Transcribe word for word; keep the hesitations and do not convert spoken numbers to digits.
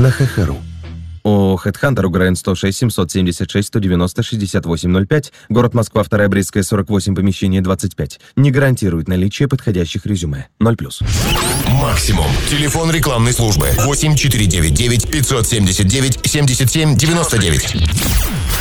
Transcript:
на ха-ха.ру. ООО «Хедхантер», УГРН сто шесть семьсот семьдесят шесть сто девяносто шестьдесят восемь ноль пять, город Москва, вторая Брестская, сорок восемь, помещение двадцать пять. Не гарантирует наличие подходящих резюме. ноль плюс. Максимум. Телефон рекламной службы восемь четыре девять девять пятьсот семьдесят девять семьдесят семь девяносто девять.